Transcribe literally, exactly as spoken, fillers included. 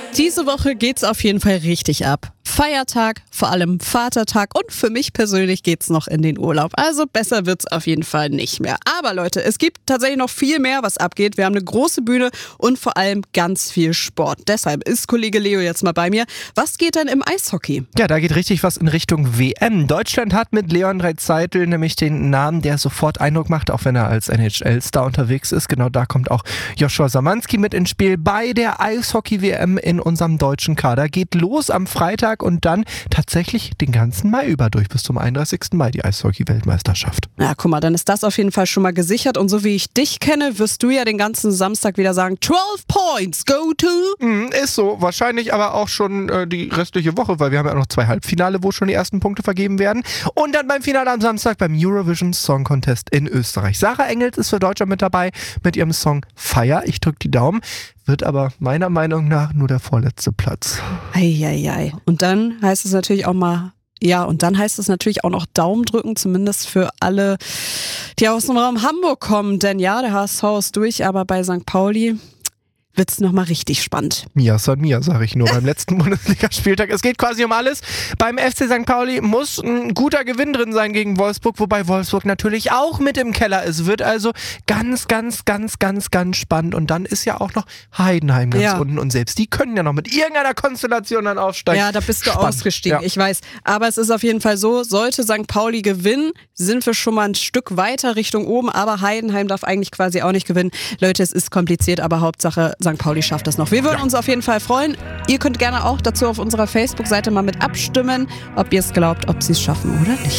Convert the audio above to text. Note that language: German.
Diese Woche geht's auf jeden Fall richtig ab. Feiertag, vor allem Vatertag und für mich persönlich geht's noch in den Urlaub. Also besser wird's auf jeden Fall nicht mehr. Aber Leute, es gibt tatsächlich noch viel mehr, was abgeht. Wir haben eine große Bühne und vor allem ganz viel Sport. Deshalb ist Kollege Leo jetzt mal bei mir. Was geht denn im Eishockey? Ja, da geht richtig was in Richtung W M. Deutschland hat mit Leon Draisaitl nämlich den Namen, der sofort Eindruck macht, auch wenn er als N H L-Star unterwegs ist. Genau da kommt auch Joshua Samanski mit ins Spiel bei der Eishockey-W M in unserem deutschen Kader. Geht los am Freitag und dann tatsächlich den ganzen Mai über durch, bis zum einunddreißigsten Mai die Eishockey-Weltmeisterschaft. Ja, guck mal, dann ist das auf jeden Fall schon mal gesichert. Und so wie ich dich kenne, wirst du ja den ganzen Samstag wieder sagen, zwölf Points, go to. Mm, ist so, wahrscheinlich aber auch schon äh, die restliche Woche, weil wir haben ja auch noch zwei Halbfinale, wo schon die ersten Punkte vergeben werden. Und dann beim Finale am Samstag beim Eurovision Song Contest in Österreich. Sarah Engels ist für Deutschland mit dabei mit ihrem Song Fire. Ich drücke die Daumen. Wird aber meiner Meinung nach nur der vorletzte Platz. Eieiei. Und dann heißt es natürlich auch mal, ja, und dann heißt es natürlich auch noch Daumen drücken, zumindest für alle, die aus dem Raum Hamburg kommen. Denn ja, der H S V ist durch, aber bei Sankt Pauli wird's nochmal richtig spannend. Mia San Mia, sage ich nur beim letzten Bundesligaspieltag. Es geht quasi um alles. Beim F C Sankt Pauli muss ein guter Gewinn drin sein gegen Wolfsburg, wobei Wolfsburg natürlich auch mit im Keller ist. Wird also ganz, ganz, ganz, ganz, ganz spannend. Und dann ist ja auch noch Heidenheim ganz ja. unten. Und selbst die können ja noch mit irgendeiner Konstellation dann aufsteigen. Ja, da bist du spannend. ausgestiegen, Ja. ich weiß. Aber es ist auf jeden Fall so, sollte Sankt Pauli gewinnen, sind wir schon mal ein Stück weiter Richtung oben. Aber Heidenheim darf eigentlich quasi auch nicht gewinnen. Leute, es ist kompliziert, aber Hauptsache Sankt Pauli schafft das noch. Wir würden uns auf jeden Fall freuen. Ihr könnt gerne auch dazu auf unserer Facebook-Seite mal mit abstimmen, ob ihr es glaubt, ob sie es schaffen oder nicht.